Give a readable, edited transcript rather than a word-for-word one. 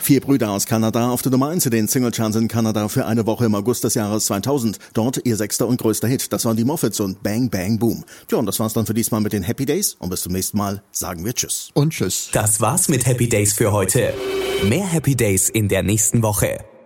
4 Brüder aus Kanada auf der Nummer 1 in den Singlecharts in Kanada für eine Woche im August des Jahres 2000. Dort ihr 6. und größter Hit. Das waren die Moffats und Bang Bang Boom. Tja, und das war's dann für diesmal mit den Happy Days. Und bis zum nächsten Mal sagen wir Tschüss. Und Tschüss. Das war's mit Happy Days für heute. Mehr Happy Days in der nächsten Woche.